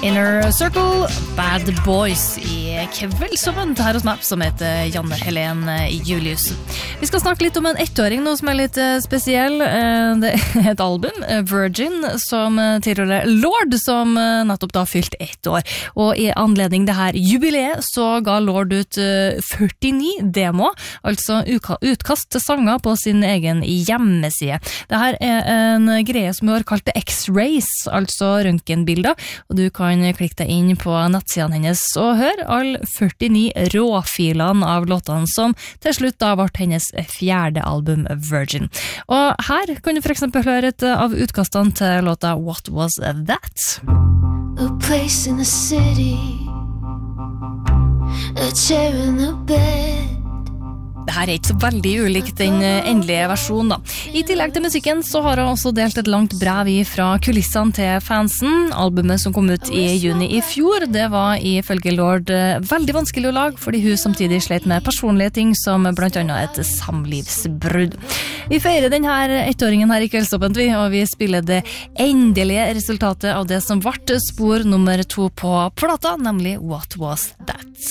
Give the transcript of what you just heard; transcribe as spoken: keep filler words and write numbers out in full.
Inner Circle, Bad Boys I kveldsåpen her hos meg, som heter Janne Helen Julius. Vi skal snakke litt om en ettåring, noe som er litt spesiell. Det er et album, Virgin, som tilhører Lorde, som nettopp da fylt ett år. Og I anledning det her jubileet så ga Lorde ut førtini demoer, altså utkast til sanger på sin egen hjemmeside. Det her er en greie som vi har kalt X-Rays, altså røntgenbilder, og du kan klikke deg inn på nettsiden hennes og høre alle førtini råfilene av låtene som til slutt da ble hennes fjerde album Virgin. Og her kan du for eksempel høre et av utkastene til låta What Was That? A place in the city, a chair in the bed. Det her er ikke så veldig ulikt den endelige versjonen da. I tillegg til musikken så har han også delt et langt brev fra kulissene til fansen. Albumet som kom ut I juni I fjor, det var ifølge Lorde veldig vanskelig å lage, fordi hun samtidig slet med personlige ting som blant annet et samlivsbrudd. Vi feirer denne ettåringen her I Kveldsåpent, og vi spiller det endelige resultatet av det som ble spor nummer to på plata, nemlig What Was That?